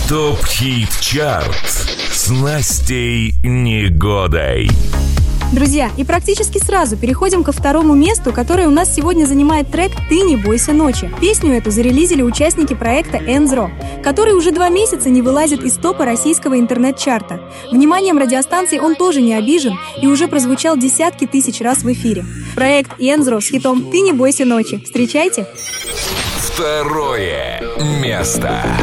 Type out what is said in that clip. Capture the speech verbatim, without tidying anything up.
ТОП-хит-чарт с Настей Негодой. Друзья, и практически сразу переходим ко второму месту, которое у нас сегодня занимает трек «Ты не бойся ночи». Песню эту зарелизили участники проекта Энзро, который уже два месяца не вылазит из топа российского интернет-чарта. Вниманием радиостанций он тоже не обижен и уже прозвучал десятки тысяч раз в эфире. Проект Энзро с хитом «Ты не бойся ночи». Встречайте! Второе место.